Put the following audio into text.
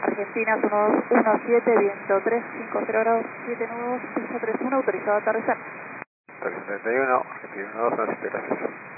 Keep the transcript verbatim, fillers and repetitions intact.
Argentina uno dos uno siete, viento tres, cinco cero grados, siete nudos, piso tres uno, autorizado a aterrizar. Tres setenta y uno, Argentina uno dos uno siete, gracias.